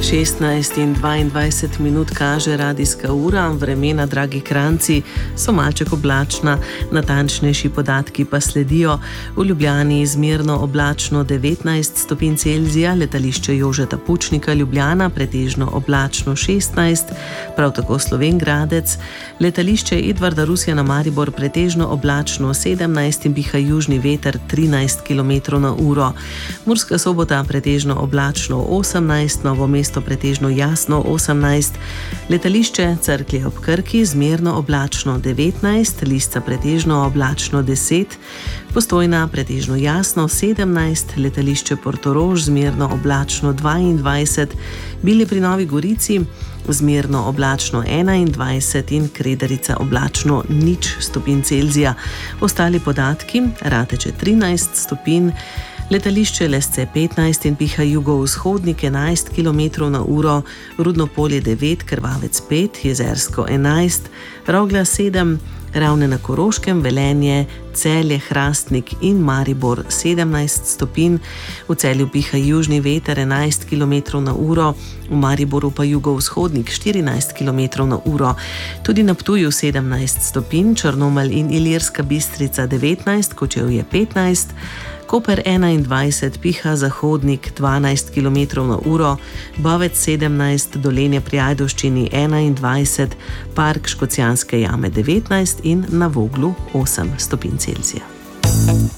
16 in 22 minut kaže radijska ura, vremena, dragi kranci, so malček oblačna, natančnejši podatki pa sledijo. V Ljubljani izmerno oblačno 19 stopinj Celzija, letališče Jožeta Pučnika Ljubljana pretežno oblačno 16, prav tako Slovenj Gradec, letališče Edvarda Rusjana Maribor pretežno oblačno 17 in piha južni veter 13 km/h. Murska Sobota pretežno oblačno 18, Novo mesto pretežno jasno 18, letališče Cerklje ob Krki zmerno oblačno 19, Lisca pretežno oblačno 10, Postojna pretežno jasno 17, letališče Portorož zmerno oblačno 22, Bilje pri Novi Gorici zmerno oblačno 21 in Kredarica oblačno 0 stopinj Celzija. Ostali podatki: Rateče 13 stopinj, letališče Lesce 15 in piha jugovzhodnik 11 km/h, Rudno Polje 9, Krvavec 5, Jezersko 11, Rogla 7, Ravne na Koroškem, Velenje, Celje, Hrastnik in Maribor 17 stopinj, v Celju piha južni veter 11 km/h, v Mariboru pa jugovzhodnik 14 km/h, tudi na Ptuju 17 stopinj, Črnomelj in Ilirska Bistrica 19, Kočevje 15, Koper 21, piha zahodnik 12 km/h, Bovec 17, Dolenje pri Ajdovščini 21, Park Škocjanske jame 19 in na Voglu 8 stopinj Celzija.